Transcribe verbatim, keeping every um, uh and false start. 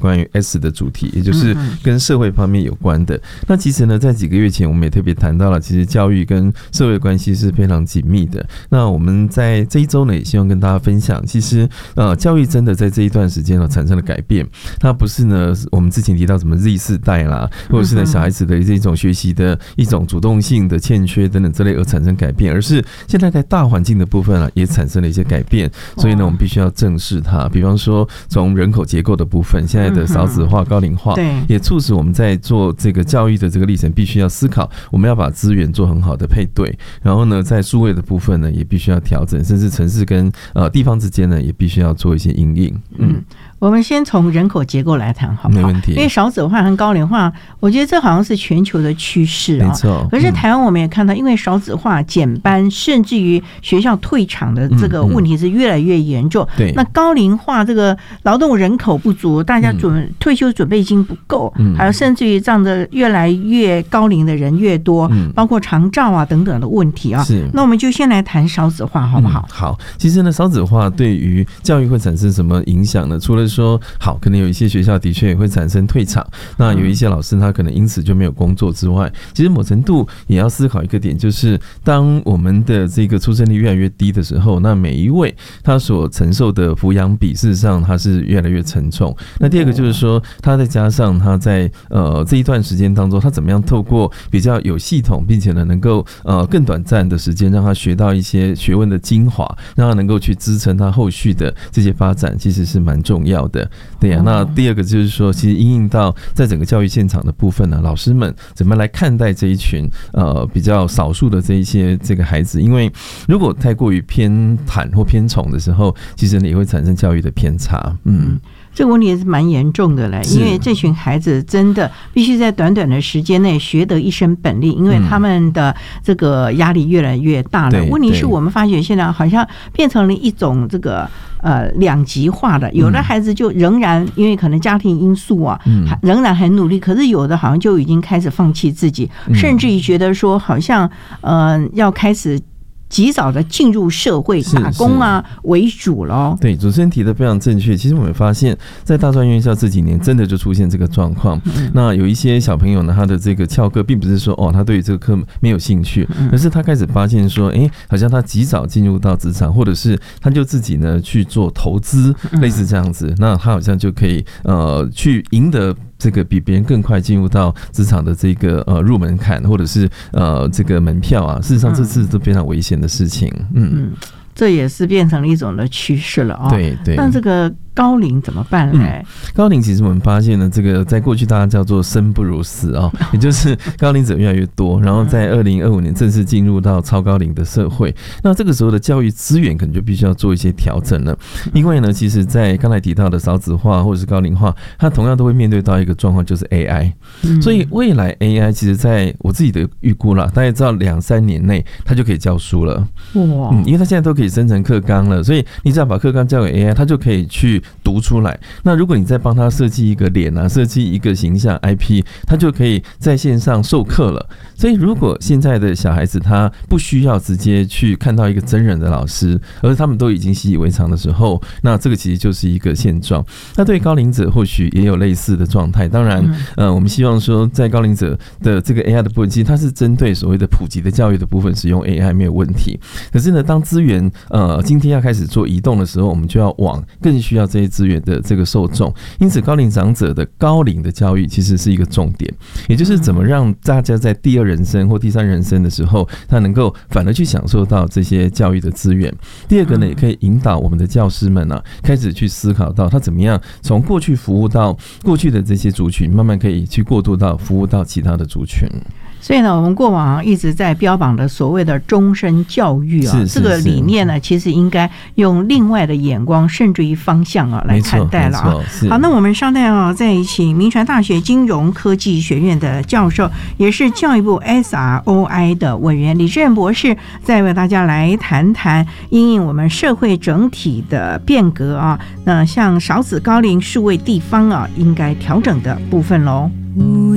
关于 S 的主题，也就是跟社会方面有关的。那其实呢，在几个月前我们也特别谈到了，其实教育跟社会关系是非常紧密的。那我们在这一周呢，也希望跟大家分享，其实呃，教育真的在这一段时间呢产生了改变。它不是呢，我们之前提到什么 Z 世代啦，或者是呢小孩子的这种学习的一种主动性的欠缺等等之类而产生改变，而是现在在大环境的部分啊，也产生了一些改变。所以呢，我们必须要正视它。比方说，从人口结构的部分，现在的少子化、高龄化，也促使我们在做这个教育的这个历程，必须要思考，我们要把资源做很好的配对。然后呢，在数位的部分呢，也必须要调整，甚至城市跟呃地方之间呢，也必须要做一些因应。嗯。 我们先从人口结构来谈好不好？ 没问题。 因为少子化和高龄化，我觉得这好像是全球的趋势啊。 没错。 可是台湾我们也看到，因为少子化、减班，甚至于学校退场的这个问题是越来越严重。对、嗯。嗯、那高龄化，这个劳动人口不足，大家准、嗯、退休准备金不够，嗯、还有甚至于这样的越来越高龄的人越多，嗯、包括长照啊等等的问题啊。是。那我们就先来谈少子化好不好？ 嗯、好。其实呢，少子化对于教育会产生什么影响呢？除了说好，可能有一些学校的确也会产生退场，那有一些老师他可能因此就没有工作之外，其实某程度也要思考一个点，就是当我们的这个出生率越来越低的时候，那每一位他所承受的抚养比事实上他是越来越沉重。那第二个就是说，他再加上他在呃这一段时间当中，他怎么样透过比较有系统，并且呢能够呃更短暂的时间让他学到一些学问的精华，让他能够去支撑他后续的这些发展，其实是蛮重要的。对呀、啊，那第二个就是说，其实因应到在整个教育现场的部分呢，老师们怎么来看待这一群呃比较少数的这一些这个孩子？因为如果太过于偏袒或偏宠的时候，其实也会产生教育的偏差。嗯。 这个问题也是蛮严重的嘞，因为这群孩子真的必须在短短的时间内学得一身本领，因为他们的这个压力越来越大了。问题是我们发觉现在好像变成了一种这个呃两极化的，有的孩子就仍然因为可能家庭因素啊，仍然很努力，可是有的好像就已经开始放弃自己，甚至于觉得说好像呃要开始及早的进入社会打工啊为主咯。 对，主持人提的非常正确。其实我们发现在大专院校这几年真的就出现这个状况、嗯、那有一些小朋友呢，他的这个翘课并不是说哦他对于这个课没有兴趣，而是他开始发现说哎，好像他及早进入到职场，或者是他就自己呢去做投资，类似这样子，那他好像就可以呃去赢得这个比别人更快进入到职场的这个呃入门槛，或者是呃这个门票啊，事实上这是都非常危险的事情。嗯，嗯这也是变成了一种的趋势了啊、哦。 对对。 那这个高龄怎么办呢、嗯？ 高龄其实我们发现呢，这个在过去大家叫做生不如死啊、哦，也就是高龄者越来越多，然后在二零二五年正式进入到超高龄的社会。那这个时候的教育资源可能就必须要做一些调整了，因为呢，其实在刚才提到的少子化或者是高龄化，它同样都会面对到一个状况，就是 A I。所以未来 A I 其实在我自己的预估啦，大概知道两三年内它就可以教书了。哇、嗯，因为它现在都可以生成课纲了，所以你只要把课纲交给 A I， 它就可以去读出来。那如果你再帮他设计一个脸啊，设计一个形象 I P， 他就可以在线上授课了。所以如果现在的小孩子他不需要直接去看到一个真人的老师，而是他们都已经习以为常的时候，那这个其实就是一个现状。那对高龄者或许也有类似的状态。当然，呃，我们希望说在高龄者的这个 A I 的部分，其实它是针对所谓的普及的教育的部分使用 A I 没有问题。可是呢，当资源呃今天要开始做移动的时候，我们就要往更需要这些资源的这个受众。因此，高龄长者的高龄的教育其实是一个重点，也就是怎么让大家在第二人生或第三人生的时候，他能够反而去享受到这些教育的资源。第二个呢，也可以引导我们的教师们啊，开始去思考到他怎么样从过去服务到过去的这些族群，慢慢可以去过渡到服务到其他的族群。 所以呢，我们过往一直在标榜的所谓的终身教育啊，这个理念呢，其实应该用另外的眼光，甚至于方向啊来看待了啊。好，那我们稍待啊，再请民传大学金融科技学院的教授，也是教育部 S R O I 的委员李志仁博士，再为大家来谈谈因应我们社会整体的变革啊，那像少子高龄数位地方啊，应该调整的部分喽。